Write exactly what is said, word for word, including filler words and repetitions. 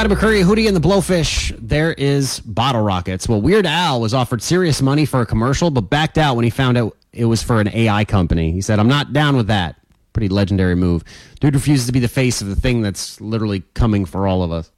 Scotty McCurry, Hootie and the Blowfish. There is Bottle Rockets. Well, Weird Al was offered serious money for a commercial, but backed out when he found out it was for an A I company. He said, I'm not down with that. Pretty legendary move. Dude refuses to be the face of the thing that's literally coming for all of us.